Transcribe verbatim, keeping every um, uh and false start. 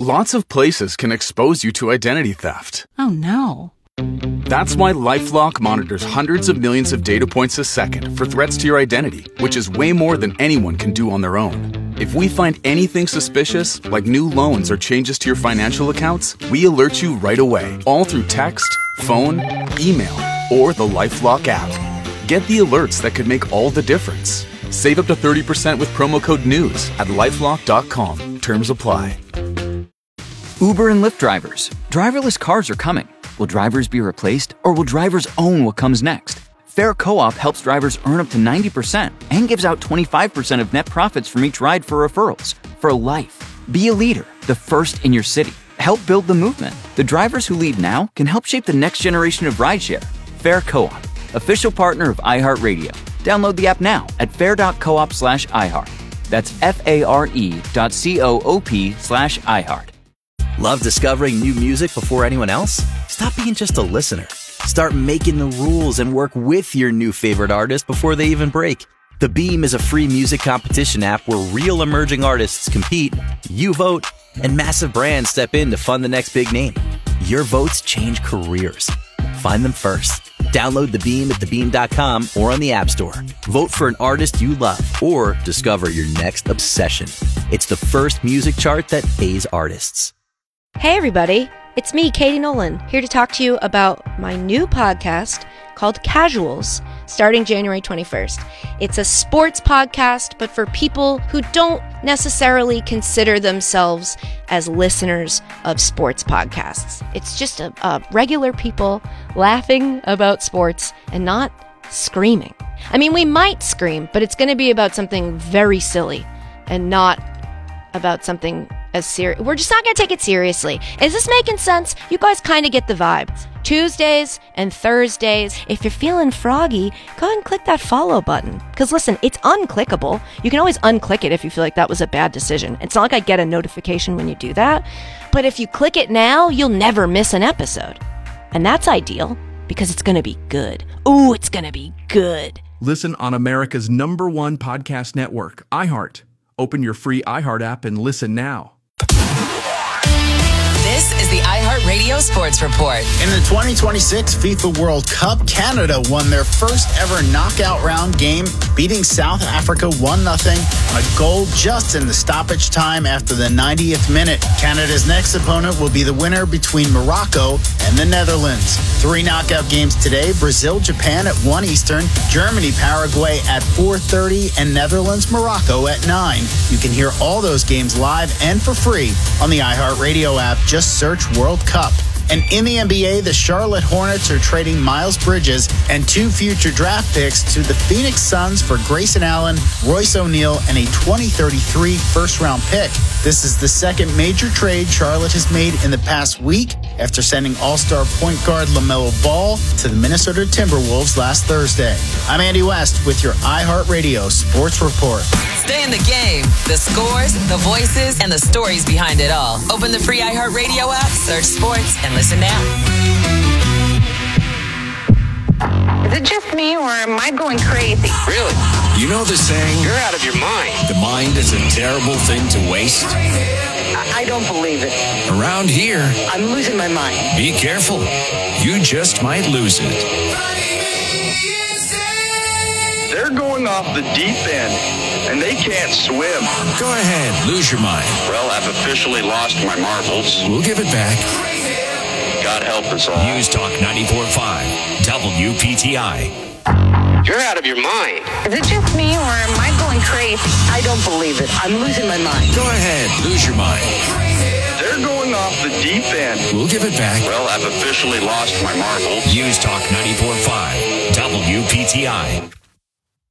Lots of places can expose you to identity theft. Oh, no. That's why LifeLock monitors hundreds of millions of data points a second for threats to your identity, which is way more than anyone can do on their own. If we find anything suspicious, like new loans or changes to your financial accounts, we alert you right away, all through text, phone, email, or the LifeLock app. Get the alerts that could make all the difference. Save up to thirty percent with promo code NEWS at lifelock dot com. Terms apply. Uber and Lyft drivers. Driverless cars are coming. Will drivers be replaced, or will drivers own what comes next? Fair Co-op helps drivers earn up to ninety percent and gives out twenty-five percent of net profits from each ride for referrals. For life. Be a leader, the first in your city. Help build the movement. The drivers who lead now can help shape the next generation of rideshare. Fair Co-op, official partner of iHeartRadio. Download the app now at fair.coop slash iHeart. That's F-A-R-E dot C-O-O-P slash iHeart. Love discovering new music before anyone else? Stop being just a listener. Start making the rules and work with your new favorite artist before they even break. The Beam is a free music competition app where real emerging artists compete, you vote, and massive brands step in to fund the next big name. Your votes change careers. Find them first. Download The Beam at the beam dot com or on the App Store. Vote for an artist you love or discover your next obsession. It's the first music chart that pays artists. Hey everybody, it's me, Katie Nolan, here to talk to you about my new podcast called Casuals, starting January twenty-first. It's a sports podcast, but for people who don't necessarily consider themselves as listeners of sports podcasts. It's just a, a regular people laughing about sports and not screaming. I mean, we might scream, but it's going to be about something very silly and not about something as serious. We're just not going to take it seriously. Is this making sense? You guys kind of get the vibe. Tuesdays and Thursdays. If you're feeling froggy, go ahead and click that follow button. Because listen, it's unclickable. You can always unclick it if you feel like that was a bad decision. It's not like I get a notification when you do that. But if you click it now, you'll never miss an episode. And that's ideal because it's going to be good. Ooh, it's going to be good. Listen on America's number one podcast network, iHeart. Open your free iHeart app and listen now. This is the iHeartRadio Sports Report. In the twenty twenty-six FIFA World Cup, Canada won their first ever knockout round game, beating South Africa one nothing on a goal just in the stoppage time after the ninetieth minute. Canada's next opponent will be the winner between Morocco and the Netherlands. Three knockout games today: Brazil, Japan at one Eastern, Germany, Paraguay at four thirty, and Netherlands, Morocco at nine. You can hear all those games live and for free on the iHeartRadio app. Just search World Cup. And in the N B A, the Charlotte Hornets are trading Miles Bridges and two future draft picks to the Phoenix Suns for Grayson Allen, Royce O'Neal, and a twenty thirty-three first-round pick. This is the second major trade Charlotte has made in the past week after sending all-star point guard LaMelo Ball to the Minnesota Timberwolves last Thursday. I'm Andy West with your iHeartRadio Sports Report. Stay in the game. The scores, the voices, and the stories behind it all. Open the free iHeartRadio app, search sports, and listen now. Is it just me, or am I going crazy? Really? You know the saying, you're out of your mind. The mind is a terrible thing to waste. I, I don't believe it. Around here, I'm losing my mind. Be careful. You just might lose it. They're going off the deep end, and they can't swim. Go ahead, lose your mind. Well, I've officially lost my marbles. We'll give it back. God help us all. News Talk ninety-four point five, W P T I. You're out of your mind. Is it just me, or am I going crazy? I don't believe it. I'm losing my mind. Go ahead, lose your mind. They're going off the deep end. We'll give it back. Well, I've officially lost my marbles. News Talk ninety-four point five, W P T I.